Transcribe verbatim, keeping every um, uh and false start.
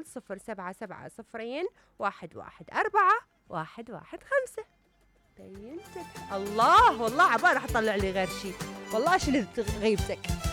صفر سبعة سبعة صفرين واحد واحد أربعة واحد واحد خمسة. بينت الله والله عبالي راح أطلع لي غير شي، والله شلت غيبتك.